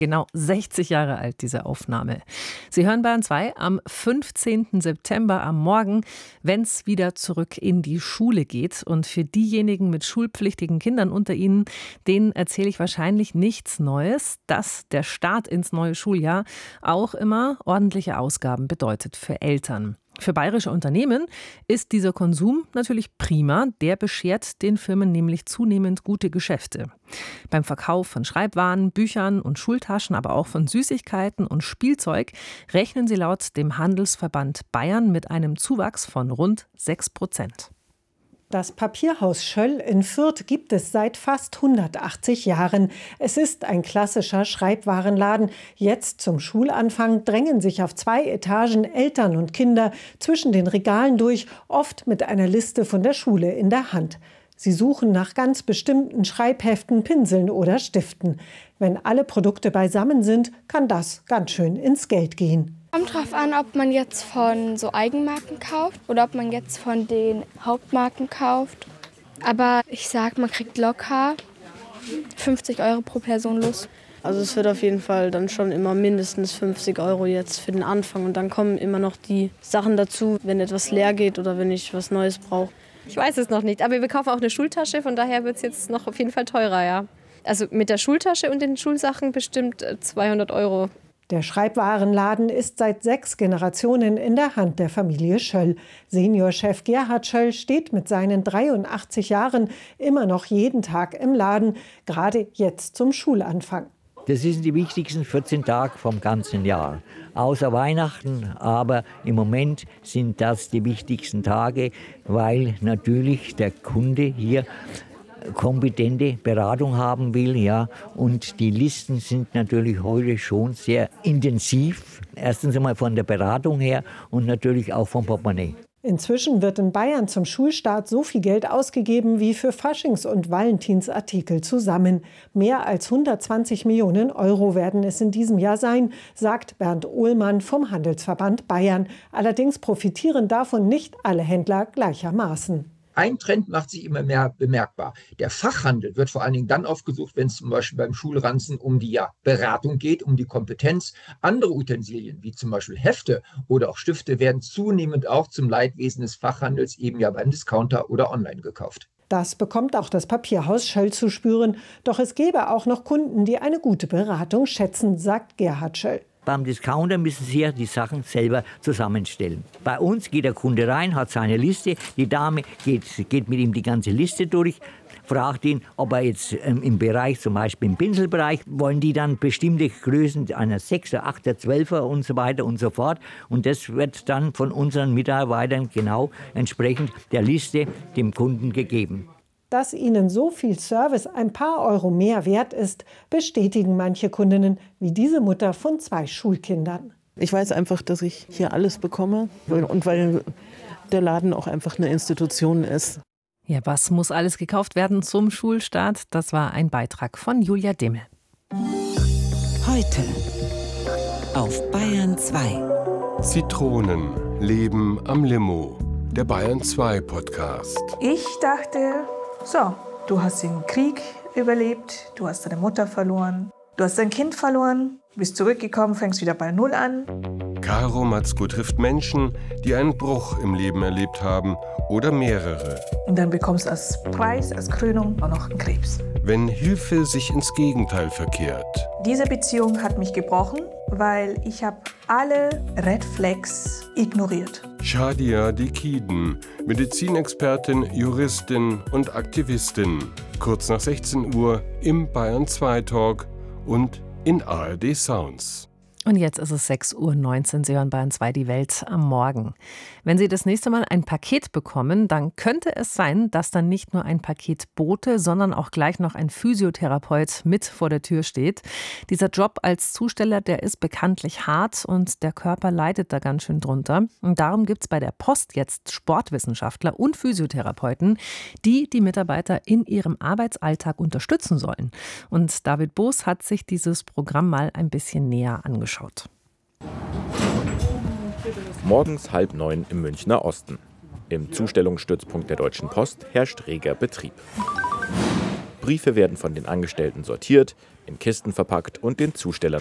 Genau 60 Jahre alt, diese Aufnahme. Sie hören Bayern 2 am 15. September am Morgen, wenn es wieder zurück in die Schule geht. Und für diejenigen mit schulpflichtigen Kindern unter Ihnen, denen erzähle ich wahrscheinlich nichts Neues, dass der Start ins neue Schuljahr auch immer ordentliche Ausgaben bedeutet für Eltern. Für bayerische Unternehmen ist dieser Konsum natürlich prima. Der beschert den Firmen nämlich zunehmend gute Geschäfte. Beim Verkauf von Schreibwaren, Büchern und Schultaschen, aber auch von Süßigkeiten und Spielzeug rechnen sie laut dem Handelsverband Bayern mit einem Zuwachs von rund 6%. Das Papierhaus Schöll in Fürth gibt es seit fast 180 Jahren. Es ist ein klassischer Schreibwarenladen. Jetzt zum Schulanfang drängen sich auf 2 Etagen Eltern und Kinder zwischen den Regalen durch, oft mit einer Liste von der Schule in der Hand. Sie suchen nach ganz bestimmten Schreibheften, Pinseln oder Stiften. Wenn alle Produkte beisammen sind, kann das ganz schön ins Geld gehen. Kommt drauf an, ob man jetzt von so Eigenmarken kauft oder ob man jetzt von den Hauptmarken kauft. Aber ich sag, man kriegt locker 50 € pro Person los. Also es wird auf jeden Fall dann schon immer mindestens 50 € jetzt für den Anfang. Und dann kommen immer noch die Sachen dazu, wenn etwas leer geht oder wenn ich was Neues brauche. Ich weiß es noch nicht, aber wir kaufen auch eine Schultasche, von daher wird es jetzt noch auf jeden Fall teurer, ja. Also mit der Schultasche und den Schulsachen bestimmt 200 €. Der Schreibwarenladen ist seit 6 Generationen in der Hand der Familie Schöll. Seniorchef Gerhard Schöll steht mit seinen 83 Jahren immer noch jeden Tag im Laden, gerade jetzt zum Schulanfang. Das sind die wichtigsten 14 Tage vom ganzen Jahr. Außer Weihnachten, aber im Moment sind das die wichtigsten Tage, weil natürlich der Kunde hier kompetente Beratung haben will, ja, und die Listen sind natürlich heute schon sehr intensiv. Erstens einmal von der Beratung her und natürlich auch vom Portemonnaie. Inzwischen wird in Bayern zum Schulstart so viel Geld ausgegeben wie für Faschings- und Valentinsartikel zusammen. Mehr als 120 Millionen € werden es in diesem Jahr sein, sagt Bernd Ohlmann vom Handelsverband Bayern. Allerdings profitieren davon nicht alle Händler gleichermaßen. Ein Trend macht sich immer mehr bemerkbar. Der Fachhandel wird vor allen Dingen dann aufgesucht, wenn es zum Beispiel beim Schulranzen um die Beratung geht, um die Kompetenz. Andere Utensilien, wie zum Beispiel Hefte oder auch Stifte, werden zunehmend auch zum Leidwesen des Fachhandels eben beim Discounter oder online gekauft. Das bekommt auch das Papierhaus Schöll zu spüren. Doch es gäbe auch noch Kunden, die eine gute Beratung schätzen, sagt Gerhard Schöll. Beim Discounter müssen Sie ja die Sachen selber zusammenstellen. Bei uns geht der Kunde rein, hat seine Liste. Die Dame geht mit ihm die ganze Liste durch, fragt ihn, ob er jetzt im Bereich, zum Beispiel im Pinselbereich, wollen die dann bestimmte Größen, einer 6er, 8er, 12er und so weiter und so fort. Und das wird dann von unseren Mitarbeitern genau entsprechend der Liste dem Kunden gegeben. Dass ihnen so viel Service ein paar Euro mehr wert ist, bestätigen manche Kundinnen, wie diese Mutter von 2 Schulkindern. Ich weiß einfach, dass ich hier alles bekomme und weil der Laden auch einfach eine Institution ist. Ja, was muss alles gekauft werden zum Schulstart? Das war ein Beitrag von Julia Dimmel. Heute auf Bayern 2. Zitronen leben am Limo. Der Bayern 2 Podcast. Ich dachte, so, du hast den Krieg überlebt, du hast deine Mutter verloren, du hast dein Kind verloren, bist zurückgekommen, fängst wieder bei Null an. Caro Matzko trifft Menschen, die einen Bruch im Leben erlebt haben oder mehrere. Und dann bekommst du als Preis, als Krönung auch noch einen Krebs. Wenn Hilfe sich ins Gegenteil verkehrt. Diese Beziehung hat mich gebrochen, weil ich habe alle Red Flags ignoriert. Shadia Dekiden, Medizinexpertin, Juristin und Aktivistin. Kurz nach 16 Uhr im Bayern 2 Talk und in ARD Sounds. Und jetzt ist es 6:19 Uhr. Sie hören Bayern 2 die Welt am Morgen. Wenn Sie das nächste Mal ein Paket bekommen, dann könnte es sein, dass dann nicht nur ein Paketbote, sondern auch gleich noch ein Physiotherapeut mit vor der Tür steht. Dieser Job als Zusteller, der ist bekanntlich hart und der Körper leidet da ganz schön drunter. Und darum gibt es bei der Post jetzt Sportwissenschaftler und Physiotherapeuten, die die Mitarbeiter in ihrem Arbeitsalltag unterstützen sollen. Und David Boos hat sich dieses Programm mal ein bisschen näher angeschaut. Morgens 8:30 im Münchner Osten. Im Zustellungsstützpunkt der Deutschen Post herrscht reger Betrieb. Briefe werden von den Angestellten sortiert, in Kisten verpackt und den Zustellern